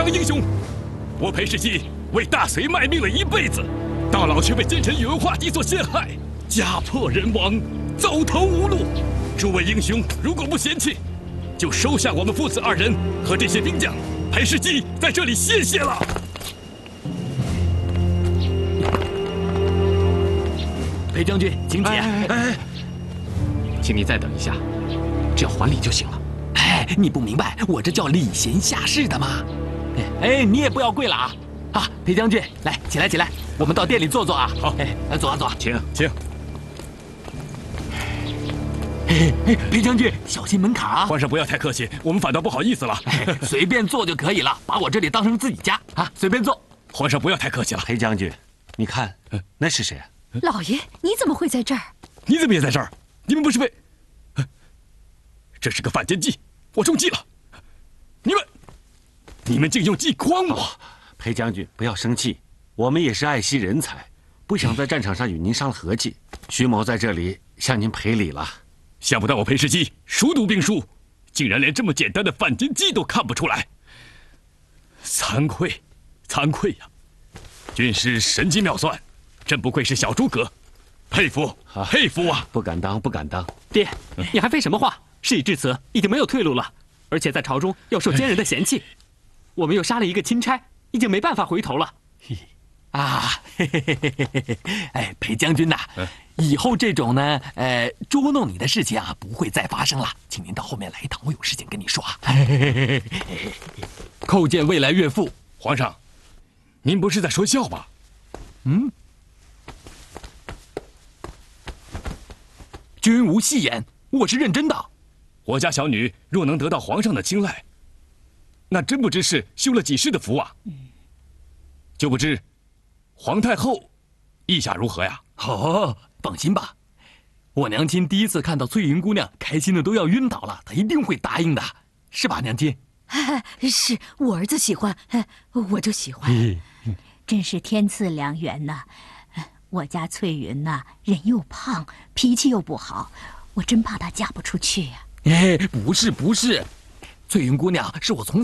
刚英雄。我裴世基为大隋卖命了一辈子，到老却被奸臣宇文化帝所陷害，家破人亡，走投无路。诸位英雄如果不嫌弃，就收下我们父子2人和这些兵将。裴世基在这里谢谢了。 裴将军，请解。请你再等一下，只要还礼就行了。你不明白，我这叫礼贤下士的吗？你也不要跪了啊！裴将军，来，起来起来，我们到店里坐坐啊。好，走啊走啊， 请。 裴将军，小心门槛啊！ 皇上不要太客气，我们反倒不好意思了。 随便坐就可以了，把我这里当成自己家啊！随便坐。 皇上不要太客气了。 裴将军，你看，那是谁啊？ 老爷，你怎么会在这儿？ 你怎么也在这儿？你们不是被……这是个反间计，我中计了。你们竟用计诓我！ 裴将军，不要生气，我们也是爱惜人才，不想在战场上与您伤了和气。徐某在这里向您赔礼了。 想不到我裴世基熟读兵书，竟然连这么简单的反间计都看不出来，惭愧，惭愧呀！军师神机妙算，真不愧是小诸葛，佩服，佩服啊！ 不敢当，不敢当。 爹，你还废什么话？事已至此，已经没有退路了，而且在朝中要受奸人的嫌弃。我们又杀了一个钦差，已经没办法回头了。裴将军呐，以后这种呢，捉弄你的事情啊，不会再发生了。请您到后面来一趟，我有事情跟你说。叩见未来岳父。 皇上，您不是在说笑吧？ 君无戏言，我是认真的。 我家小女若能得到皇上的青睐，那真不知是修了几世的福啊！就不知皇太后意下如何呀？ 放心吧，我娘亲第一次看到翠云姑娘，开心的都要晕倒了，她一定会答应的，是吧，娘亲？ 是我儿子喜欢，我就喜欢。 真是天赐良缘呐！我家翠云呐，人又胖，脾气又不好，我真怕她嫁不出去呀。 不是，翠云姑娘是我从